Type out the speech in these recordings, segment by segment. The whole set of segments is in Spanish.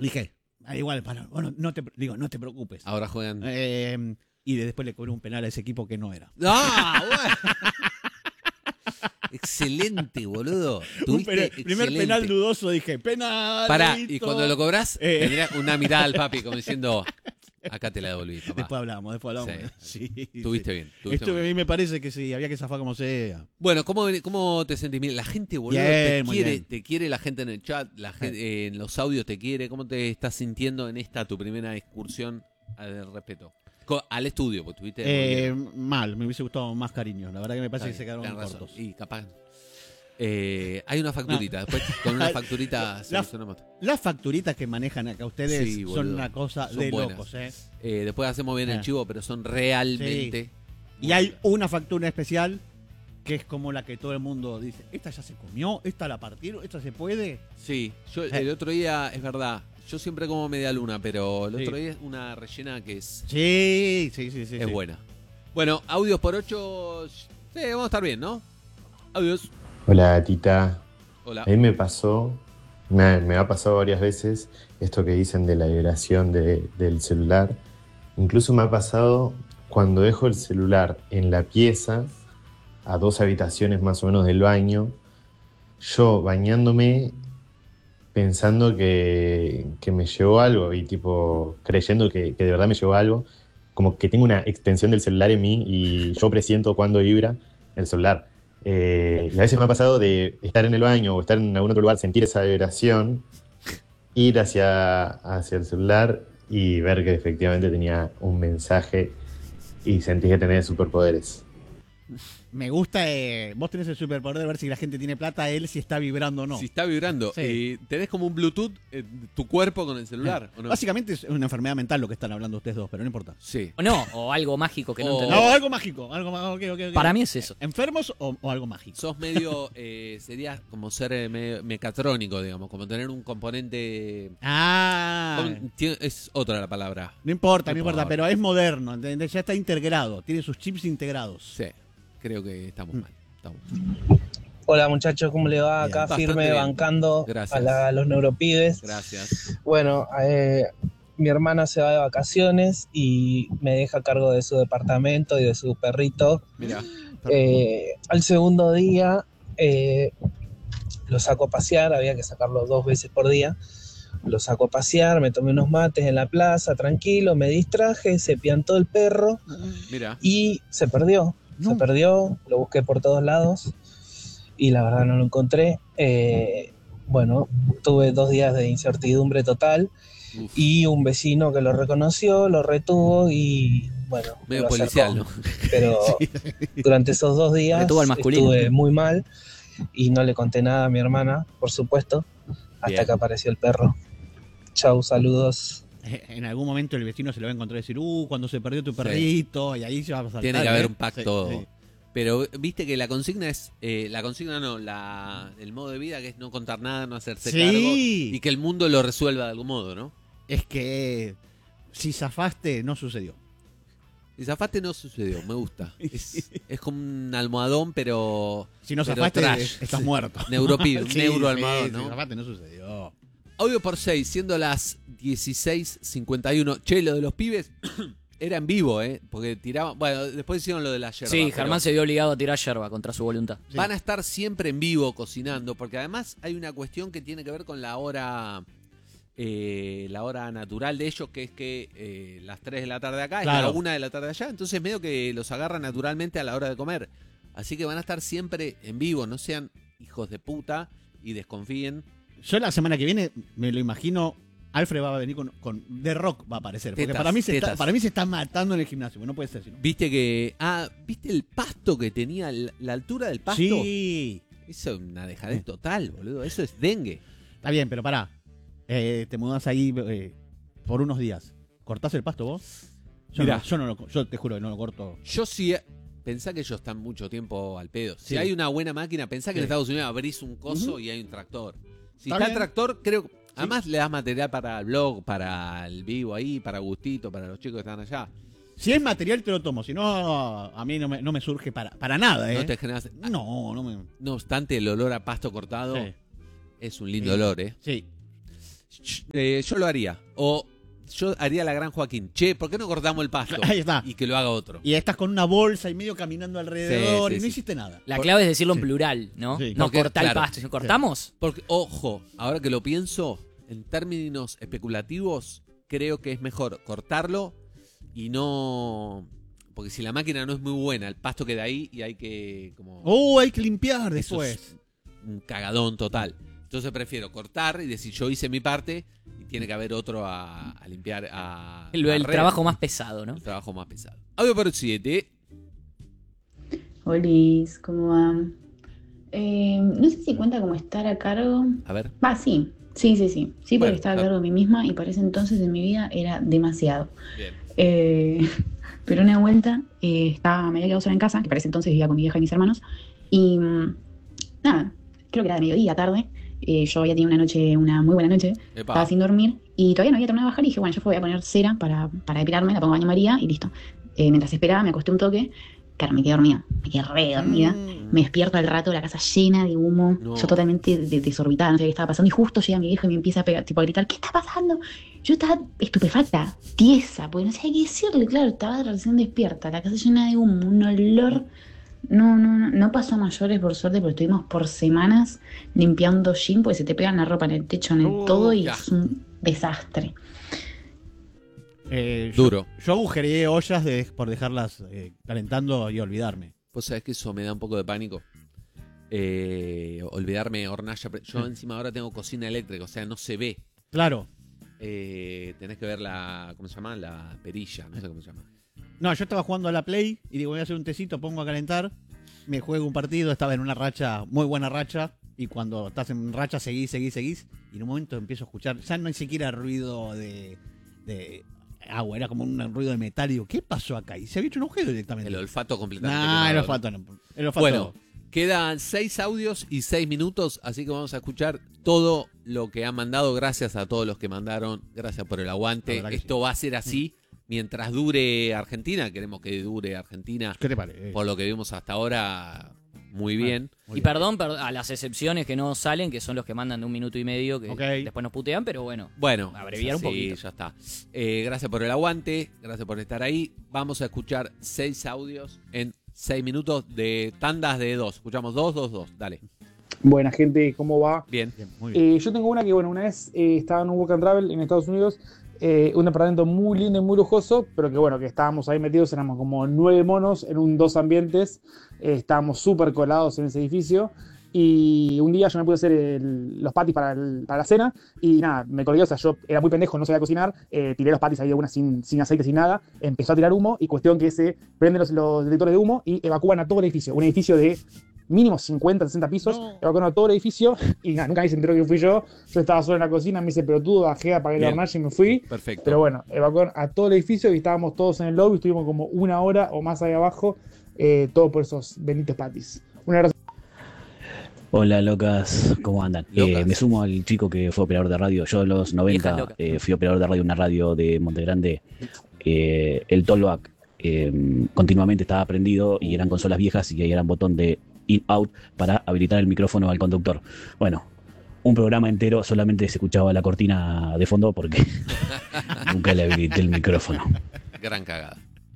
Dije, igual, bueno, no te preocupes. Ahora juegan. Y después le cobré un penal a ese equipo que no era. ¡Ah, bueno! Excelente, boludo. Primer penal dudoso, dije, penal. Pará, y cuando lo cobrás, tendrías una mirada al papi como diciendo, acá te la devolví, papá. Después hablamos. Sí. Sí, Tuviste bien. Esto a mí me parece que sí, había que zafar como sea. Bueno, ¿cómo te sentís? Mira, la gente, boludo, Bien, te quiere la gente en el chat, la gente, en los audios te quiere. ¿Cómo te estás sintiendo en esta, tu primera excursión al respeto? Al estudio, porque tuviste... Mal, me hubiese gustado más cariño. La verdad que me parece que se quedaron cortos. Y capaz... hay una facturita, después con una facturita solucionamos. Las facturitas que manejan acá ustedes Sí, son una cosa son de buenas. locos, Después hacemos bien el chivo, pero son realmente... Sí. Y hay una factura especial que es como la que todo el mundo dice, esta ya se comió, esta la partieron, esta se puede. Sí, yo el otro día, es verdad, yo siempre como media luna, pero el otro día es una rellena que es... Sí. Es buena. Bueno, audios por 8, sí, vamos a estar bien, ¿no? Audios. Hola, Tita. Hola. A mí me pasó, me ha pasado varias veces esto que dicen de la vibración del celular. Incluso me ha pasado cuando dejo el celular en la pieza, a 2 habitaciones más o menos del baño, yo bañándome pensando que me llegó algo y tipo creyendo que de verdad me llegó algo, como que tengo una extensión del celular en mí y yo presiento cuando vibra el celular. Y a veces me ha pasado de estar en el baño o estar en algún otro lugar, sentir esa vibración, ir hacia el celular y ver que efectivamente tenía un mensaje y sentí que tenía superpoderes. Me gusta, vos tenés el superpoder de ver si la gente tiene plata, él si está vibrando o no. Si está vibrando. Sí. Tenés como un Bluetooth en tu cuerpo con el celular, ¿o no? Básicamente es una enfermedad mental lo que están hablando ustedes dos, pero no importa. Sí. O no, o algo mágico que no O- entendemos. No, algo mágico. Ok. Para mí es eso. ¿Enfermos o algo mágico? Sos medio, sería como ser medio mecatrónico, digamos, como tener un componente... Es otra la palabra. No importa, No importa. pero es moderno, ¿entendés? Ya está integrado, tiene sus chips integrados. Sí, creo que estamos mal. Hola muchachos, ¿cómo le va? Acá Bastante firme bien. bancando Gracias. a los neuropibes. Gracias. Bueno, mi hermana se va de vacaciones y me deja a cargo de su departamento y de su perrito. Mira. Al segundo día lo saco a pasear, había que sacarlo 2 veces por día. Lo saco a pasear, me tomé unos mates en la plaza, tranquilo, me distraje, se piantó el perro Mira. y se perdió. Se perdió, lo busqué por todos lados y la verdad no lo encontré. Bueno, tuve 2 días de incertidumbre total. Uf. Y un vecino que lo reconoció, lo retuvo y bueno, Medio lo policial, acercó. ¿no? Pero durante esos 2 días Retuvo al masculino. estuve muy mal y no le conté nada a mi hermana, por supuesto, hasta Bien. que apareció el perro. Chau, saludos. En algún momento el vecino se lo va a encontrar y decir, cuando se perdió tu perrito, y ahí se va a pasar. Tiene que haber un pacto. Sí. Pero viste que la consigna es, el modo de vida que es no contar nada, no hacerse Sí. cargo y que el mundo lo resuelva de algún modo, ¿no? Es que si zafaste, no sucedió. Y zafaste no sucedió, me gusta. Es como un almohadón, pero... Si no pero zafaste, trash. estás muerto. Neuropib, Sí, neuroalmohadón, sí, ¿no? Si zafaste, no sucedió. Audio por 6, siendo las 16:51. Che, lo de los pibes era en vivo, porque tiraban... Bueno, después hicieron lo de la yerba. Sí, pero Germán se vio obligado a tirar yerba contra su voluntad. Sí. Van a estar siempre en vivo cocinando, porque además hay una cuestión que tiene que ver con la hora natural de ellos, que es que las 3 de la tarde acá Claro. es la 1 de la tarde allá, entonces medio que los agarran naturalmente a la hora de comer. Así que van a estar siempre en vivo, no sean hijos de puta y desconfíen. Yo la semana que viene me lo imagino, Alfred va a venir con The Rock va a aparecer. Porque Tetas, para mí tetas. para mí se está matando en el gimnasio, no puede ser. Sino. Viste que... ¿viste el pasto que tenía? La altura del pasto. Sí. Eso es una dejadez total, boludo. Eso es dengue. Está bien, pero pará. Te mudás ahí por unos días. ¿Cortás el pasto vos? Mirá. Yo te juro que no lo corto. Yo sí... Pensá que ellos están mucho tiempo al pedo. Si Sí. hay una buena máquina, pensá que Sí. en Estados Unidos abrís un coso y hay un tractor. Si Está está el bien. tractor, creo... Además le das material para el blog, para el vivo ahí, para Gustito, para los chicos que están allá. Si es material te lo tomo, si no, a mí no me surge para nada, ¿eh? No te generas... No me... No obstante, el olor a pasto cortado Sí. es un lindo olor, ¿eh? Sí. Yo lo haría. O yo haría la gran Joaquín. Che, ¿por qué no cortamos el pasto? Ahí está. Y que lo haga otro. Y estás con una bolsa y medio caminando alrededor Sí, y no sí. hiciste nada. La clave es decirlo en Sí. plural, ¿no? Sí. No Porque, cortar claro. el pasto. Si cortamos, Porque, ojo, ahora que lo pienso, en términos especulativos, creo que es mejor cortarlo y no... Porque si la máquina no es muy buena, el pasto queda ahí y hay que... como Hay que limpiar Eso después. es un cagadón total. Entonces prefiero cortar y decir, yo hice mi parte y tiene que haber otro a limpiar, a el barrer. trabajo más pesado, ¿no? El trabajo más pesado. Audio por 7. Olis, ¿cómo va? No sé si cuenta como estar a cargo. A ver. Va, sí. Sí, porque Bueno, estaba a claro. cargo de mí misma y para ese entonces en mi vida era demasiado. Bien. Pero una vuelta me había quedado sola en casa, que para ese entonces vivía con mi vieja y mis hermanos. Y nada, creo que era de mediodía, tarde. Yo había tenido una muy buena noche. Epa. Estaba sin dormir y todavía no había terminado de bajar y dije, bueno, yo voy a poner cera para depilarme, la pongo baño María y listo. Mientras esperaba me acosté un toque. Claro, me quedé dormida, me quedé re dormida. Me despierto al rato, la casa llena de humo, No. yo totalmente desorbitada, no sé qué estaba pasando. Y justo llega mi vieja y me empieza a pegar, tipo a gritar, ¿qué está pasando? Yo estaba estupefacta, tiesa, porque no sabía qué decirle, claro, estaba recién despierta, la casa llena de humo, un olor. No pasó a mayores por suerte, porque estuvimos por semanas limpiando gym, porque se te pegan la ropa en el techo, en el todo, y ya. es un desastre. Duro. Yo agujereé ollas por dejarlas calentando y olvidarme. Vos sabés que eso me da un poco de pánico. Olvidarme hornalla. Yo encima ahora tengo cocina eléctrica, o sea, no se ve. Claro. Tenés que ver ¿cómo se llama? La perilla, no sé cómo se llama. No, yo estaba jugando a la Play y digo, voy a hacer un tecito, pongo a calentar. Me juego un partido, estaba en una racha, muy buena racha. Y cuando estás en racha, seguís. Y en un momento empiezo a escuchar, ya no hay siquiera ruido de agua, era como un ruido de metal. Y digo, ¿qué pasó acá? Y se había hecho un agujero directamente. El olfato completamente. No, el quemado, olfato no. El olfato. Bueno, quedan 6 audios y 6 minutos, así que vamos a escuchar todo lo que han mandado. Gracias a todos los que mandaron, gracias por el La aguante. verdad que Esto va a ser así mientras dure Argentina. Queremos que dure Argentina. ¿Qué te parece? Por lo que vimos hasta ahora, muy bien. Muy Y bien. perdón a las excepciones que no salen, que son los que mandan de 1 minuto y medio, que Ok. después nos putean, pero bueno. Bueno, Abreviar un sí, poquito. ya está. Gracias por el aguante, gracias por estar ahí. Vamos a escuchar 6 audios en 6 minutos de tandas de 2. Escuchamos 2. Dale. Buena gente, ¿cómo va? Bien. Bien, muy bien. Yo tengo una que, bueno, una vez estaba en un work and travel en Estados Unidos, un departamento muy lindo y muy lujoso, pero que bueno, que estábamos ahí metidos, éramos como 9 monos en 2 ambientes, estábamos súper colados en ese edificio. Y un día yo me pude hacer los patis para la cena y nada, me colgué, o sea, yo era muy pendejo, no sabía cocinar, tiré los patis ahí de una sin aceite, sin nada, empezó a tirar humo y cuestión que se prenden los detectores de humo y evacúan a todo el edificio, un edificio de mínimo 50, 60 pisos, evacuaron a todo el edificio y nada, nunca nadie se enteró que fui yo estaba solo en la cocina, me hice pelotudo, bajé, apagué la Bien. hornalla y me fui. Perfecto. Pero bueno, evacuaron a todo el edificio y estábamos todos en el lobby, estuvimos como 1 hora o más ahí abajo, todo por esos benditos patis. Un abrazo. Hola locas, ¿cómo andan? Locas. Me sumo al chico que fue operador de radio. Yo en los Viejas 90 locas. fui operador de radio en una radio de Monte Grande. El Tollback continuamente estaba prendido y eran consolas viejas y ahí era un botón de in-out para habilitar el micrófono al conductor. Bueno, un programa entero solamente se escuchaba la cortina de fondo porque nunca le habilité el micrófono. Gran cagada.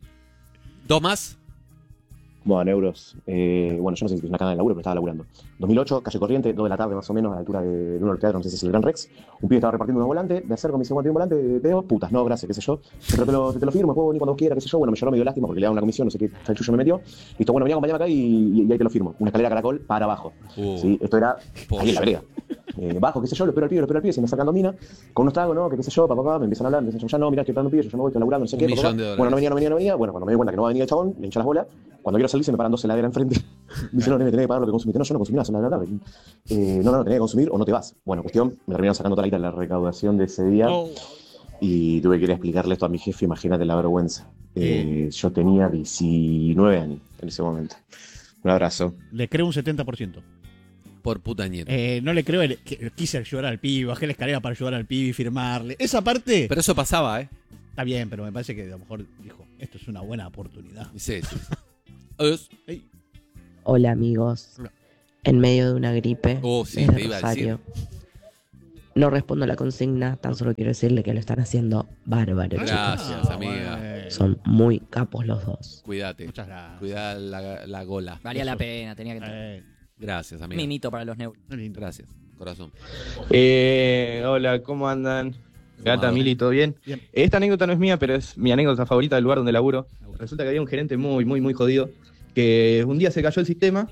2 más. Bueno, euros. Bueno, yo no sé si es una cadena de laburo, pero estaba laburando. 2008, calle Corriente, 2 de la tarde más o menos, a la altura de uno del teatro, no sé si es el Gran Rex. Un pibe estaba repartiendo unos volantes, me acerco, me dice, bueno, tiene un volante, te digo, putas, no, gracias, qué sé yo. Pero te lo firmo, puedo venir cuando vos quieras, qué sé yo. Bueno, me lloró, me dio lástima porque le daban una comisión, no sé qué, el chucho me metió. Listo, bueno, venía a acompañarme acá y ahí te lo firmo. Una escalera caracol para abajo. ¿Sí? Esto era ahí en la vereda. Bajo, qué sé yo, lo espero al pibe, se me sacan mina, con unos tragos, ¿no? Que qué sé yo, papá, me empiezan a hablar, me dicen, ya no, mirá, estoy esperando un pibe, yo me voy, estoy laburando, no sé $1 qué, millón papá. de dólares. Bueno, no venía. Bueno, cuando me di cuenta que no va a venir el chabón, le hinché las bolas. Cuando quiero salir se me paran 2 heladeras enfrente. Me dicen, no, nene, tenés que pagar lo que consumiste. No, yo no consumí nada, son las de la tarde. No, tenés que consumir o no te vas. Bueno, cuestión, me terminaron sacando toda la guita de la recaudación de ese día. Y tuve que ir a explicarle esto a mi jefe, imagínate la vergüenza. Yo tenía 19 años en ese momento. Un abrazo. Le creo un 70%. Por putañero. No le creo, quise ayudar al pibe, bajé la escalera para ayudar al pibe y firmarle. Esa parte Pero eso pasaba, ¿eh? está bien, pero me parece que a lo mejor dijo, esto es una buena oportunidad. Sí. Adiós. Ey, Hola amigos, Hola. en medio de una gripe Oh, sí, desde te iba a Rosario. No respondo a la consigna, tan solo quiero decirle que lo están haciendo bárbaro, chicos. Gracias, amiga. Son muy capos los dos. Cuídate. Muchas gracias. Cuida la gola. Valía la pena, tenía que tener. Gracias, amiga. Mimito para los neuros. Gracias, corazón. Hola, ¿cómo andan? Gata, va? Mili, ¿todo bien? Bien. Esta anécdota no es mía, pero es mi anécdota favorita del lugar donde laburo. Resulta que había un gerente muy jodido que un día se cayó el sistema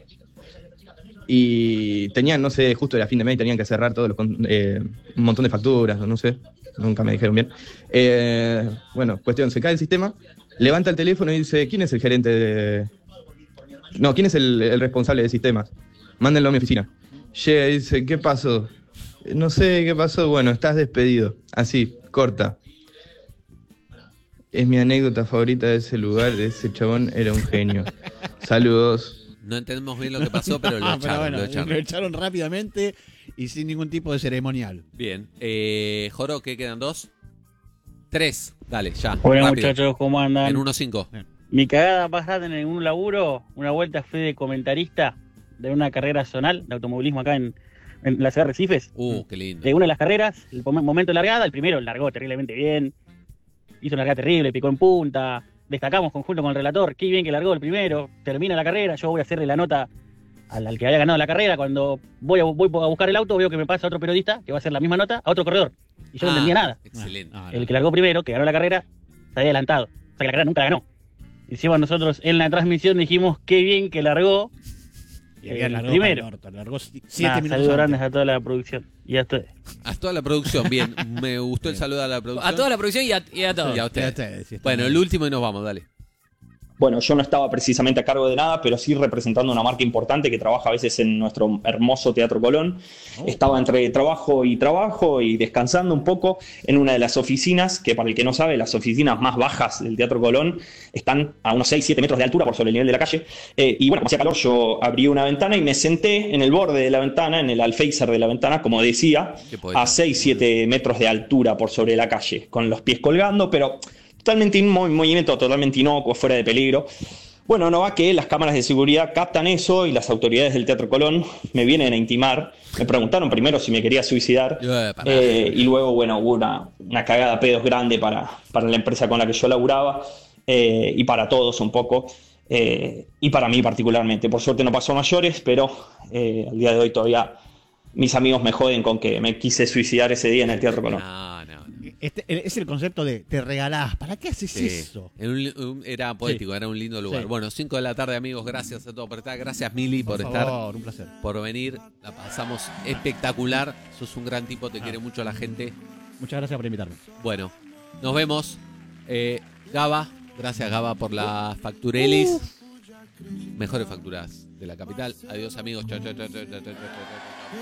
y tenían, no sé, justo era fin de mes, tenían que cerrar todos un montón de facturas, no sé, nunca me dijeron bien. Bueno, cuestión, se cae el sistema, levanta el teléfono y dice, ¿quién es el gerente de...? No, ¿quién es el responsable de sistemas? Mándenlo a mi oficina. Llega y dice, ¿qué pasó? No sé qué pasó, bueno, estás despedido. Así, corta. Es mi anécdota favorita de ese lugar, ese chabón era un genio. Saludos. No entendemos bien lo que pasó, pero lo echaron. Pero bueno, lo echaron. lo echaron rápidamente y sin ningún tipo de ceremonial. Bien. Joro, ¿qué quedan? 2, 3. Dale, ya. Bueno, rápido. muchachos, ¿cómo andan? En 1-5. Mi cagada más grande en un laburo, una vuelta fui de comentarista de una carrera zonal de automovilismo acá en la ciudad de Recifes. Qué lindo. De una de las carreras, el momento de largada, el primero largó terriblemente bien, hizo una largada terrible, picó en punta, destacamos conjunto con el relator, qué bien que largó el primero, termina la carrera, yo voy a hacerle la nota al que había ganado la carrera, cuando voy a buscar el auto veo que me pasa otro periodista que va a hacer la misma nota a otro corredor, y yo no entendía nada. Excelente. El que largó primero, que ganó la carrera, se había adelantado, o sea que la carrera nunca la ganó. Encima nosotros en la transmisión dijimos qué bien que largó Y había largado primero. para el orto, largó 7 Nada, minutos saludos antes. grandes a toda la producción. Y a todos. A toda la producción, bien. Me gustó el saludo a la producción. A toda la producción y a todos. Y a ustedes. Sí, está Bueno, bien. el último y nos vamos, dale. Bueno, yo no estaba precisamente a cargo de nada, pero sí representando una marca importante que trabaja a veces en nuestro hermoso Teatro Colón. Estaba entre trabajo y descansando un poco en una de las oficinas, que para el que no sabe, las oficinas más bajas del Teatro Colón están a unos 6-7 metros de altura por sobre el nivel de la calle. Y bueno, como hacía calor, yo abrí una ventana y me senté en el borde de la ventana, en el alféizar de la ventana, como decía, a 6-7 metros de altura por sobre la calle, con los pies colgando, pero totalmente movimiento totalmente inocuo, fuera de peligro. Bueno, no va que las cámaras de seguridad captan eso y las autoridades del Teatro Colón me vienen a intimar. Me preguntaron primero si me quería suicidar y luego, bueno, hubo una cagada a pedos grande para la empresa con la que yo laburaba y para todos un poco y para mí particularmente. Por suerte no pasó a mayores, pero al día de hoy todavía mis amigos me joden con que me quise suicidar ese día en el Teatro Colón. Es el concepto de te regalás. ¿Para qué haces eso? Era poético, Sí. era un lindo lugar. Sí. Bueno, 5 de la tarde, amigos. Gracias a todos por estar. Gracias, Mili, por Por estar. favor, un placer. Por venir. La pasamos espectacular. Sos un gran tipo, te quiere mucho la gente. Muchas gracias por invitarme. Bueno, nos vemos. Gaba, gracias, Gaba, por las facturelis. Mejores facturas de la capital. Adiós, amigos. Chao, chao, chao, chao, chao, chao, chao, chao.